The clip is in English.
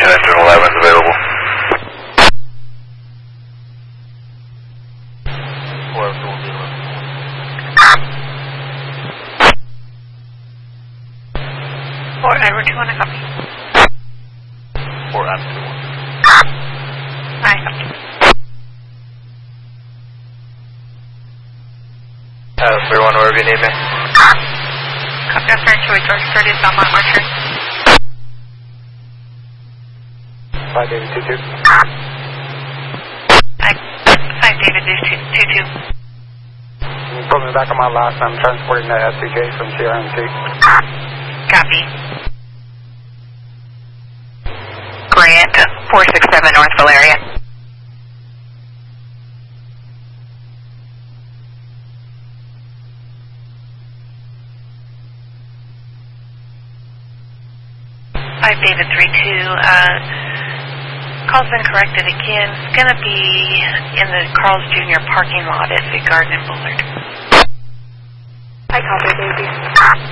engine 11 is available. 4 after 1 0. 4 Edward 2 1, I copy. 4 after 1. I copy. 31, wherever you need me. Copy, that's French, George 30 is on my archery. 5 David 22. 5 David 22. Put me back on my last. I'm transporting the SCJ from CRMC. Copy. Grant 467 North Valeria. David 32, call's been corrected again. It's going to be in the Carl's Jr. parking lot at the Garden and Bullard. I copy, Daisy.